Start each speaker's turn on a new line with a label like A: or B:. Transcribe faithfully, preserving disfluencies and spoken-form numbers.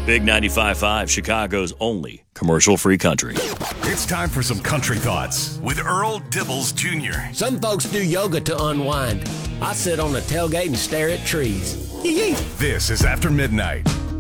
A: Big ninety-five point five, Chicago's only commercial-free country.
B: It's time for some country thoughts with Earl Dibbles Junior
C: Some folks do yoga to unwind. I sit on the tailgate and stare at trees.
B: This is After Midnight.